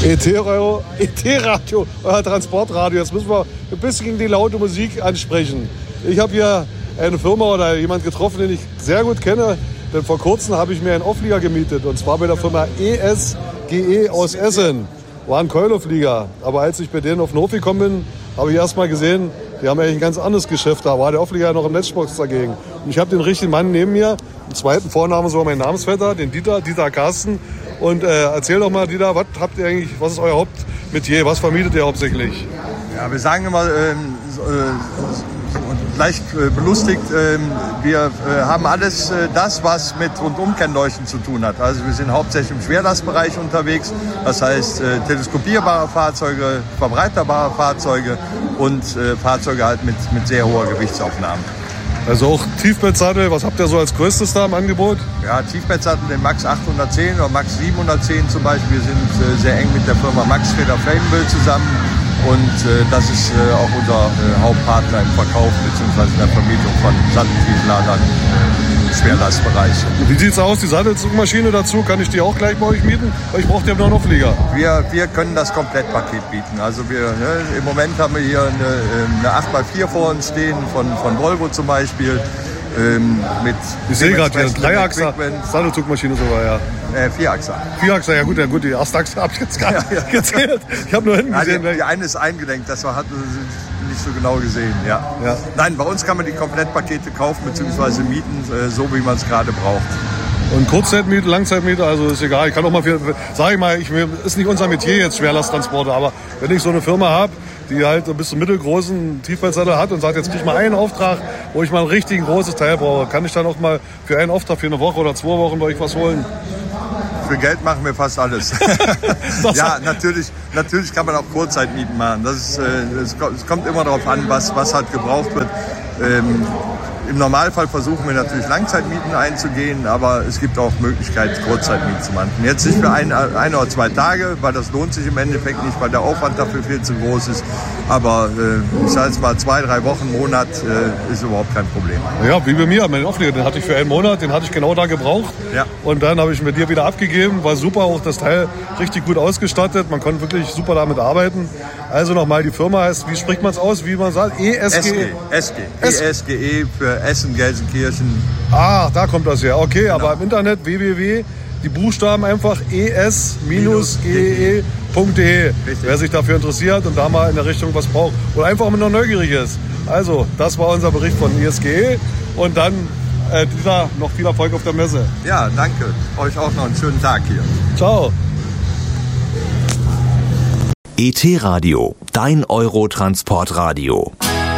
ET-Radio, euer Transportradio. Jetzt müssen wir ein bisschen die laute Musik ansprechen. Ich habe hier eine Firma oder jemanden getroffen, den ich sehr gut kenne. Denn vor kurzem habe ich mir einen Auflieger gemietet. Und zwar bei der Firma ESGE aus Essen. War ein Keuloflieger. Aber als ich bei denen auf den Hof gekommen bin, habe ich erst mal gesehen, die haben eigentlich ein ganz anderes Geschäft. Da war der Auflieger noch im Netzbox dagegen. Und ich habe den richtigen Mann neben mir. Im zweiten Vornamen sogar mein Namensvetter, den Dieter Carsten. Und erzähl doch mal, Dieter, was habt ihr eigentlich, was ist euer Hauptmetier? Was vermietet ihr hauptsächlich? Ja, wir sagen immer, leicht belustigt, wir haben alles das, was mit Rundumkennleuchten zu tun hat. Also wir sind hauptsächlich im Schwerlastbereich unterwegs, das heißt teleskopierbare Fahrzeuge, verbreiterbare Fahrzeuge und Fahrzeuge halt mit sehr hoher Gewichtsaufnahme. Also auch Tiefbettsattel, was habt ihr so als größtes da im Angebot? Ja, Tiefbettsattel, den Max 810 oder Max 710 zum Beispiel. Wir sind sehr eng mit der Firma Max Feder Flammable zusammen. Und das ist auch unser Hauptpartner im Verkauf bzw. in der Vermietung von Satteltiefladern im Schwerlastbereich. Wie sieht es aus, die Sattelzugmaschine dazu? Kann ich die auch gleich bei euch mieten? Weil ich brauche ja noch einen Auflieger. Wir können das Komplettpaket bieten. Also im Moment haben wir hier eine 8x4 vor uns stehen, von Volvo zum Beispiel. Ich sehe gerade hier, 3-Achser Sattelzugmaschine sogar, ja. 4-Achser. 4-Achser, ja gut, die erste Achse habe ich jetzt gar nicht gezählt. Ich habe nur hinten gesehen. Die eine ist eingelenkt, das hat nicht so genau gesehen, ja. Nein, bei uns kann man die Komplettpakete kaufen bzw. mieten, so wie man es gerade braucht. Und Kurzzeitmiete, Langzeitmiete, also ist egal. Ich kann auch mal sage ich mal, ist nicht unser Metier jetzt Schwerlasttransporte, aber wenn ich so eine Firma habe, die halt bis zum mittelgroßen Tiefbettsattel hat und sagt, jetzt kriege ich mal einen Auftrag, wo ich mal ein richtig großes Teil brauche, kann ich dann auch mal für einen Auftrag für eine Woche oder 2 Wochen bei euch was holen? Für Geld machen wir fast alles. Ja, natürlich kann man auch Kurzzeitmieten machen. Es kommt immer darauf an, was halt gebraucht wird. Im Normalfall versuchen wir natürlich Langzeitmieten einzugehen, aber es gibt auch Möglichkeiten, Kurzzeitmieten zu machen. Jetzt nicht für ein oder 2 Tage, weil das lohnt sich im Endeffekt nicht, weil der Aufwand dafür viel zu groß ist. Aber ich sage jetzt mal 2-3 Wochen, Monat ist überhaupt kein Problem. Ja, wie bei mir, mein Auflieger, den hatte ich für einen Monat, den hatte ich genau da gebraucht. Ja. Und dann habe ich mit dir wieder abgegeben, war super, auch das Teil richtig gut ausgestattet. Man konnte wirklich super damit arbeiten. Also nochmal, die Firma heißt, wie spricht man es aus, wie man sagt? ESGE. ESGE für Essen, Gelsenkirchen. Ah, da kommt das her. Okay, genau. Aber im Internet www, die Buchstaben einfach es-gee.de. Wer sich dafür interessiert und da mal in der Richtung was braucht oder einfach mal noch neugierig ist. Also, das war unser Bericht von ESGE und dann Dieter, noch viel Erfolg auf der Messe. Ja, danke. Euch auch noch einen schönen Tag hier. Ciao. ET-Radio, dein Eurotransportradio.